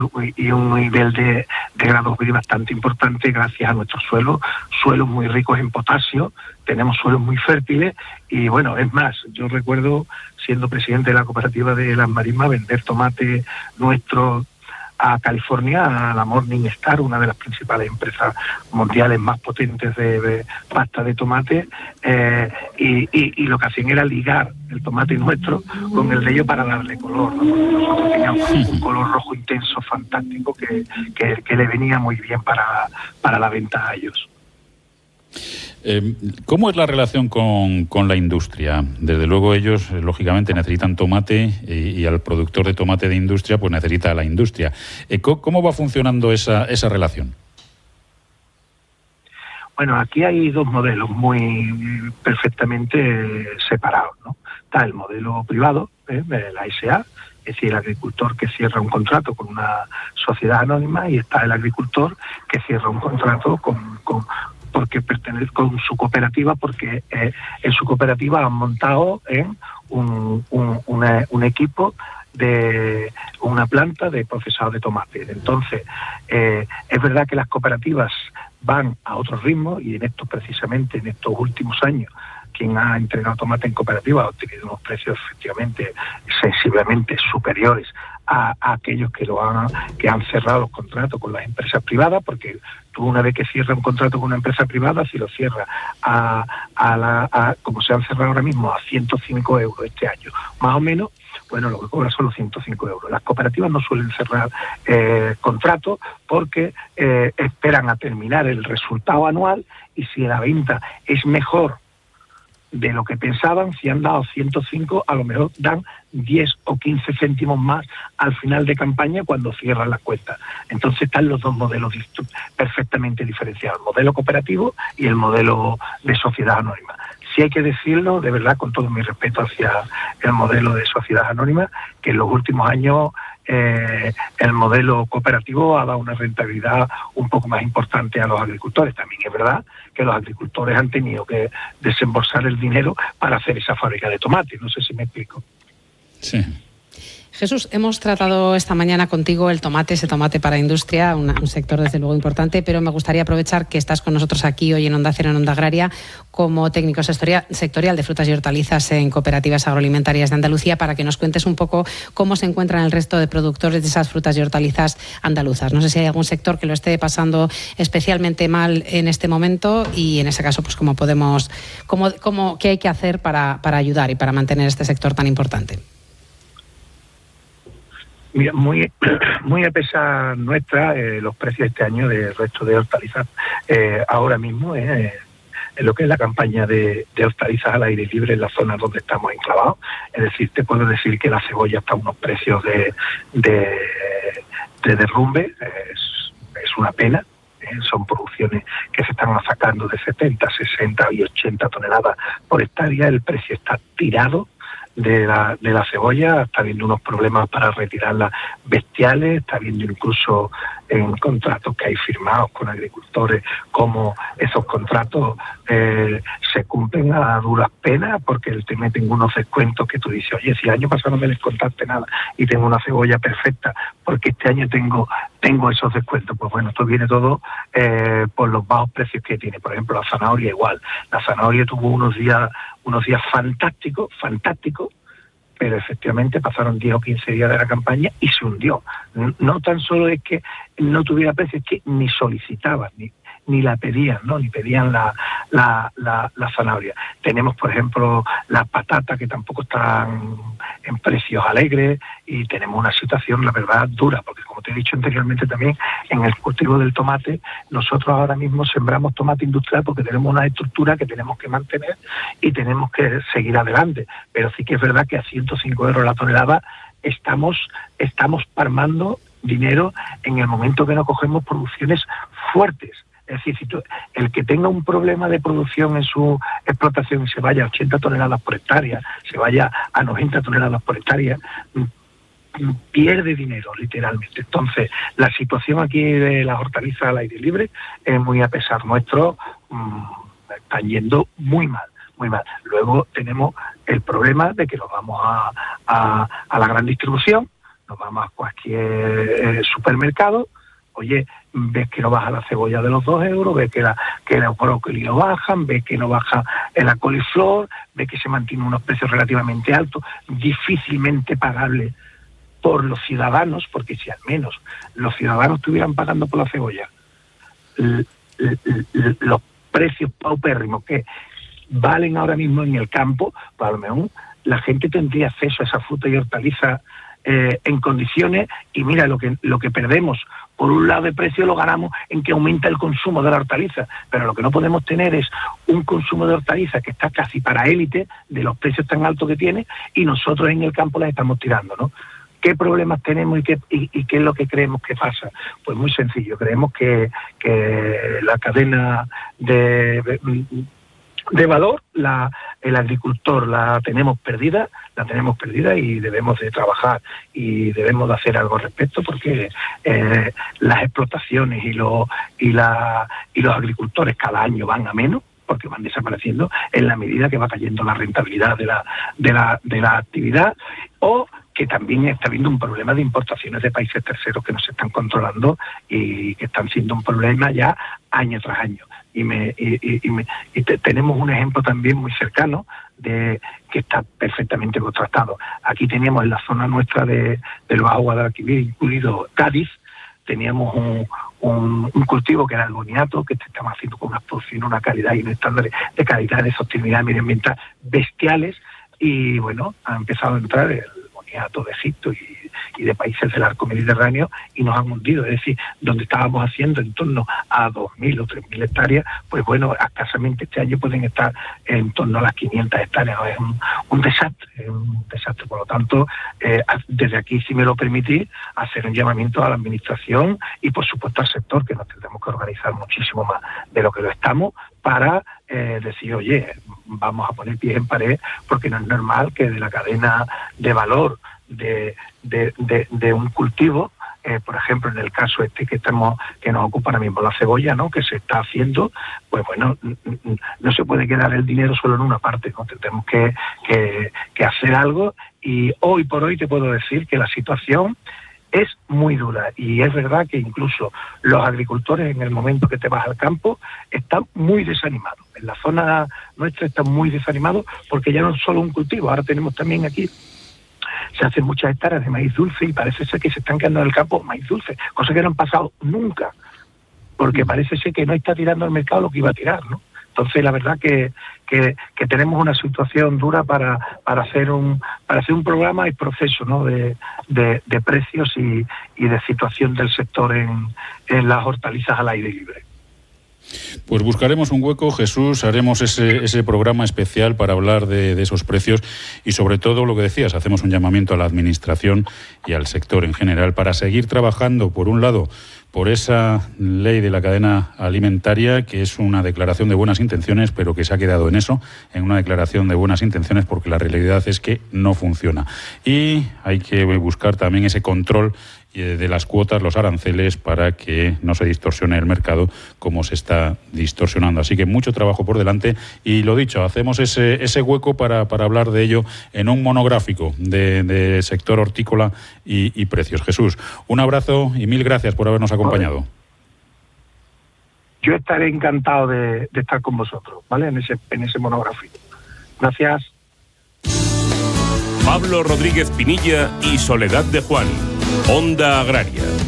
y un nivel de grado gris bastante importante gracias a nuestros suelos muy ricos en potasio. Tenemos suelos muy fértiles y bueno, es más, yo recuerdo siendo presidente de la cooperativa de Las Marismas vender tomate nuestro a California, a la Morningstar, una de las principales empresas mundiales más potentes de pasta de tomate, y lo que hacían era ligar el tomate nuestro con el de ellos para darle color, ¿no? Porque nosotros teníamos un color rojo intenso fantástico que le venía muy bien para la venta a ellos. ¿Cómo es la relación con la industria? Desde luego ellos, lógicamente, necesitan tomate y al productor de tomate de industria, pues necesita a la industria. ¿Cómo va funcionando esa relación? Bueno, aquí hay dos modelos muy perfectamente separados, ¿no? Está el modelo privado, de la SA, es decir, el agricultor que cierra un contrato con una sociedad anónima, y está el agricultor que cierra un contrato porque pertenece con su cooperativa, porque en su cooperativa han montado un equipo de una planta de procesado de tomate. Entonces, es verdad que las cooperativas van a otro ritmo, y en estos últimos años, quien ha entregado tomate en cooperativa ha obtenido unos precios efectivamente sensiblemente superiores a aquellos que han cerrado los contratos con las empresas privadas, porque tú, una vez que cierras un contrato con una empresa privada, si lo cierras como se han cerrado ahora mismo, a 105 euros este año, más o menos, bueno, lo que cobra son los 105 euros. Las cooperativas no suelen cerrar contratos porque esperan a terminar el resultado anual, y si la venta es mejor de lo que pensaban, si han dado 105, a lo mejor dan 10 o 15 céntimos más al final de campaña cuando cierran las cuentas. Entonces están los dos modelos perfectamente diferenciados, el modelo cooperativo y el modelo de sociedad anónima. Sí hay que decirlo, de verdad, con todo mi respeto hacia el modelo de sociedad anónima, que en los últimos años el modelo cooperativo ha dado una rentabilidad un poco más importante a los agricultores. También es verdad que los agricultores han tenido que desembolsar el dinero para hacer esa fábrica de tomate. No sé si me explico. Sí. Jesús, hemos tratado esta mañana contigo ese tomate para industria, un sector desde luego importante, pero me gustaría aprovechar que estás con nosotros aquí hoy en Onda Cero, en Onda Agraria, como técnico sectorial de frutas y hortalizas en cooperativas agroalimentarias de Andalucía, para que nos cuentes un poco cómo se encuentran el resto de productores de esas frutas y hortalizas andaluzas. No sé si hay algún sector que lo esté pasando especialmente mal en este momento, y en ese caso, pues qué hay que hacer para ayudar y para mantener este sector tan importante. Mira, muy a pesar nuestra, los precios este año del resto de hortalizas, ahora mismo, en lo que es la campaña de hortalizas al aire libre en las zonas donde estamos enclavados, es decir, te puedo decir que la cebolla está a unos precios de derrumbe, es una pena. Son producciones que se están sacando de 70, 60 y 80 toneladas por hectárea. El precio está tirado de la cebolla, está habiendo unos problemas para retirarla bestiales, está habiendo incluso en contratos que hay firmados con agricultores, como esos contratos se cumplen a duras penas, porque te meten unos descuentos que tú dices, oye, si el año pasado no me descontaste nada y tengo una cebolla perfecta, porque este año tengo esos descuentos. Pues bueno, esto viene todo por los bajos precios que tiene. Por ejemplo, la zanahoria igual. La zanahoria tuvo unos días fantásticos, pero efectivamente pasaron 10 o 15 días de la campaña y se hundió. No tan solo es que no tuviera precio, es que ni solicitaban, ni la pedían, ¿no? Ni pedían la zanahoria. Tenemos, por ejemplo, las patatas, que tampoco están en precios alegres, y tenemos una situación, la verdad, dura, porque como te he dicho anteriormente también, en el cultivo del tomate, nosotros ahora mismo sembramos tomate industrial porque tenemos una estructura que tenemos que mantener y tenemos que seguir adelante. Pero sí que es verdad que a 105 euros la tonelada estamos palmando dinero en el momento que no cogemos producciones fuertes. Es decir, si el que tenga un problema de producción en su explotación y se vaya a 80 toneladas por hectárea, se vaya a 90 toneladas por hectárea, pierde dinero, literalmente. Entonces, la situación aquí de las hortalizas al aire libre es muy a pesar nuestro, están yendo muy mal. Luego tenemos el problema de que nos vamos a la gran distribución, nos vamos a cualquier supermercado, oye, ves que no baja la cebolla de los 2 euros, ves que los brócoli no bajan, ves que no baja la coliflor, ves que se mantienen unos precios relativamente altos, difícilmente pagables por los ciudadanos, porque si al menos los ciudadanos estuvieran pagando por la cebolla los precios paupérrimos que valen ahora mismo en el campo, pues a lo mejor la gente tendría acceso a esa fruta y hortaliza en condiciones, y mira, lo que perdemos por un lado de precio lo ganamos en que aumenta el consumo de la hortaliza, pero lo que no podemos tener es un consumo de hortaliza que está casi para élite de los precios tan altos que tiene, y nosotros en el campo las estamos tirando, ¿no? ¿Qué problemas tenemos y qué es lo que creemos que pasa? Pues muy sencillo, creemos que la cadena de valor, el agricultor la tenemos perdida y debemos de trabajar y debemos de hacer algo al respecto, porque las explotaciones y los agricultores cada año van a menos, porque van desapareciendo en la medida que va cayendo la rentabilidad de la actividad, o que también está habiendo un problema de importaciones de países terceros que no se están controlando y que están siendo un problema ya año tras año. Tenemos un ejemplo también muy cercano de que está perfectamente contrastado. Aquí teníamos en la zona nuestra del Bajo Guadalquivir, incluido Cádiz, teníamos un cultivo que era el boniato, que estamos haciendo con unas producciones, una calidad y un estándar de calidad, de sostenibilidad medioambiental bestiales, y bueno, ha empezado a entrar el boniato de Egipto y de países del arco mediterráneo, y nos han hundido. Es decir, donde estábamos haciendo en torno a 2.000 o 3.000 hectáreas, pues bueno, escasamente este año pueden estar en torno a las 500 hectáreas. Es un desastre. Por lo tanto, desde aquí, si me lo permitís, hacer un llamamiento a la administración y por supuesto al sector, que nos tendremos que organizar muchísimo más de lo que lo estamos, para decir, oye, vamos a poner pies en pared, porque no es normal que de la cadena de valor de un cultivo, por ejemplo, en el caso que nos ocupa ahora mismo la cebolla, ¿no?, que se está haciendo, pues bueno, no se puede quedar el dinero solo en una parte, ¿no? Tenemos que hacer algo, y hoy por hoy te puedo decir que la situación es muy dura, y es verdad que incluso los agricultores, en el momento que te vas al campo, están muy desanimados. En la zona nuestra están muy desanimados, porque ya no es solo un cultivo, ahora tenemos también aquí, se hacen muchas hectáreas de maíz dulce, y parece ser que se están quedando en el campo maíz dulce, cosa que no han pasado nunca, porque parece ser que no está tirando al mercado lo que iba a tirar, ¿no? Entonces, la verdad que tenemos una situación dura para hacer un programa y proceso, ¿no?, de precios y de situación del sector en las hortalizas al aire libre. Pues buscaremos un hueco, Jesús, haremos ese programa especial para hablar de esos precios, y sobre todo lo que decías, hacemos un llamamiento a la administración y al sector en general para seguir trabajando, por un lado, por esa ley de la cadena alimentaria, que es una declaración de buenas intenciones, pero que se ha quedado en eso, en una declaración de buenas intenciones, porque la realidad es que no funciona. Y hay que buscar también ese control de las cuotas, los aranceles, para que no se distorsione el mercado como se está distorsionando. Así que mucho trabajo por delante, y lo dicho, hacemos ese hueco para hablar de ello en un monográfico de sector hortícola y precios. Jesús, un abrazo y mil gracias por habernos acompañado. Yo estaré encantado de estar con vosotros, ¿vale?, en ese monográfico. Gracias. Pablo Rodríguez Pinilla y Soledad de Juan, Onda Agraria.